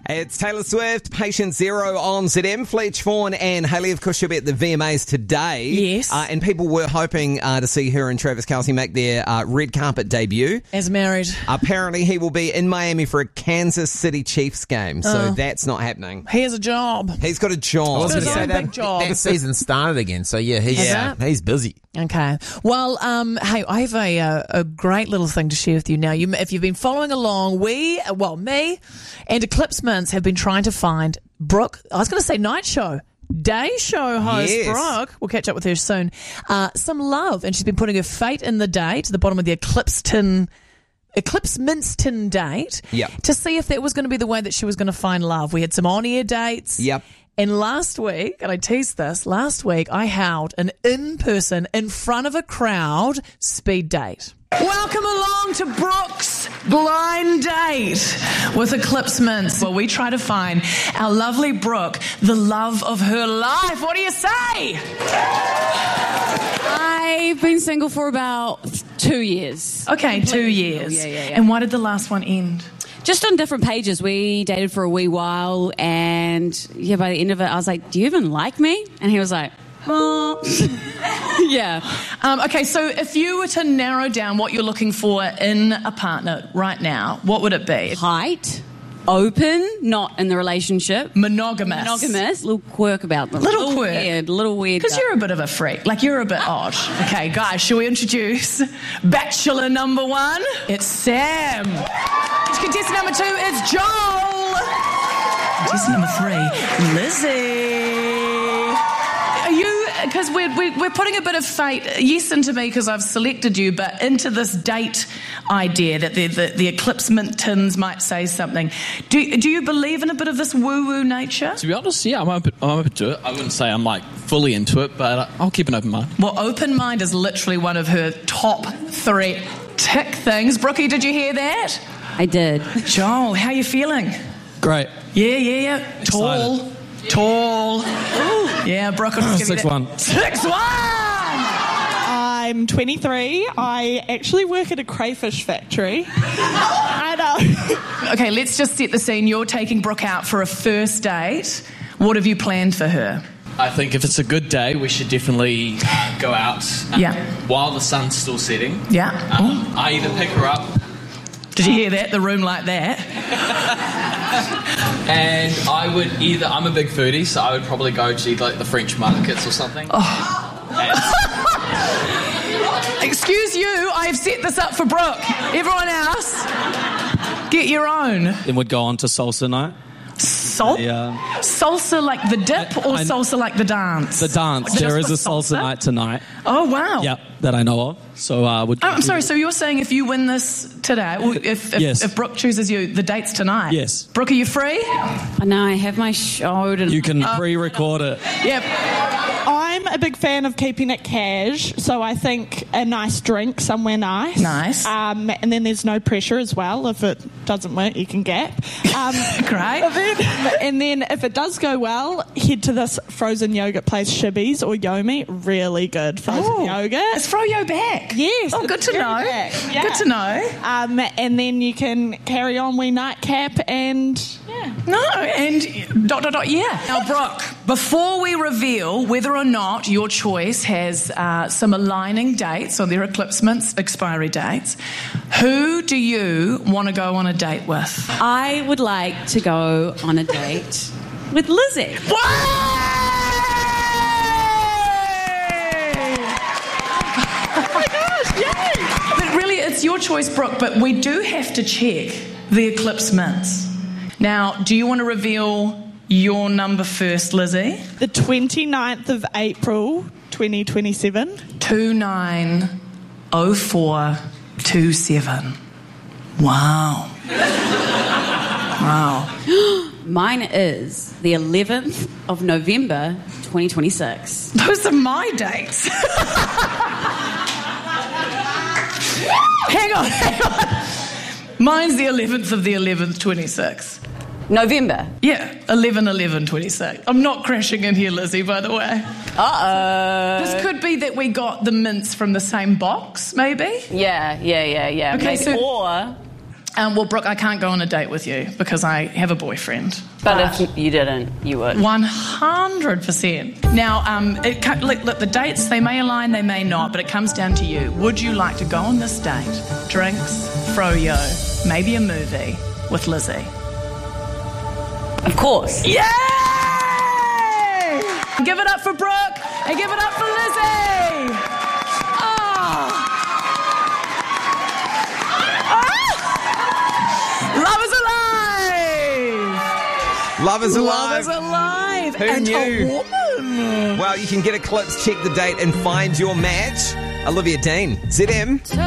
It's Taylor Swift, Patient Zero on ZM. Fletch Vaughan and Hayley, of course, she'll be at the VMAs today. Yes. And people were hoping to see her and Travis Kelce make their red carpet debut. As married. Apparently, he will be in Miami for a Kansas City Chiefs game, so that's not happening. He has a job. He's got a job. I was going to He's say got a big job. that season started again, so yeah, he's busy. Okay. Well, hey, I have a great little thing to share with you now. If you've been following along, me and Eclipse Mints have been trying to find Brooke, I was going to say night show, day show host Brooke. We'll catch up with her soon. Some love, and she's been putting her fate in the day to the bottom of the Eclipse Mints tin date to see if that was going to be the way that she was going to find love. We had some on-air dates. Yep. And last week, and I teased this, I held an in-person, in front of a crowd, speed date. Welcome along to Brooke's blind date with Eclipse Mints, where we try to find our lovely Brooke the love of her life. What do you say? I've been single for about 2 years. Okay, 2 years. Yeah. And why did the last one end? Just on different pages. We dated for a wee while, and by the end of it, I was like, do you even like me? And he was like, oh. Yeah. Okay, so if you were to narrow down what you're looking for in a partner right now, what would it be? Height, open, not in the relationship. Monogamous. Little quirk about them. Little quirk. Little weird. Because you're a bit of a freak. Like, you're a bit odd. Okay, guys, shall we introduce Bachelor number 1? It's Sam. Contestant number 2 is Joel. Contestant number 3, Lizzie. Are you, because we're putting a bit of fate, yes, into me because I've selected you, but into this date idea that the Eclipse Mint tins might say something. Do you believe in a bit of this woo-woo nature? To be honest, yeah, I'm open to it. I wouldn't say I'm like fully into it, but I'll keep an open mind. Well, open mind is literally one of her top 3 tick things. Brookie, did you hear that? I did. Joel, how you feeling? Great. Yeah. Tall. Ooh. Yeah, Brooke. 6'1". 6'1". I'm 23. I actually work at a crayfish factory. I know. Okay, let's just set the scene. You're taking Brooke out for a first date. What have you planned for her? I think if it's a good day, we should definitely go out while the sun's still setting. Yeah. I either pick her up. Did you hear that? The room like that. And I would I'm a big foodie, so I would probably go to like the French markets or something. Excuse you, I've set this up for Brooke. Everyone else, get your own. Then we'd go on to salsa night. Salsa like the dip or salsa like the dance? The dance. Just there is a salsa night tonight. Oh, wow. Yep, that I know of. So I'm sorry, so you're saying if you win this today, or if Brooke chooses you, the date's tonight? Yes. Brooke, are you free? No, I have my show tonight. You can pre-record it. Yep. I'm a big fan of keeping it cash, so I think a nice drink somewhere nice. Nice. And then there's no pressure as well. If it doesn't work, you can gap. Great. And then if it does go well, head to this frozen yogurt place, Shibby's or Yomi. Really good frozen yogurt. Is Froyo back? Yes. Oh, good to know. Yeah. Good to know. And then you can carry on with nightcap and... No, and ... yeah. Now, Brooke, before we reveal whether or not your choice has some aligning dates on their Eclipse Mints expiry dates, who do you want to go on a date with? I would like to go on a date with Lizzie. But really, it's your choice, Brooke, but we do have to check the Eclipse Mints. Now, do you want to reveal your number first, Lizzie? The 29th of April, 2027. 290427. Wow. Wow. Mine is the 11th of November, 2026. Those are my dates. Hang on. Mine's the 11th of the 11th, 26. November? Yeah, 11/11/26. I'm not crashing in here, Lizzie, by the way. Uh-oh. This could be that we got the mints from the same box, maybe? Yeah. Okay, maybe. so... Or... Well, Brooke, I can't go on a date with you because I have a boyfriend. But if you didn't, you would. 100%. Now, look, the dates, they may align, they may not, but it comes down to you. Would you like to go on this date? Drinks, froyo, maybe a movie with Lizzie? Of course. Yay! Give it up for Brooke and give it up for Lizzie. Love is alive. Love is alive. Love is alive. Who and knew? A woman. Well, you can get Eclipse, check the date and find your match. Olivia Dean, ZM.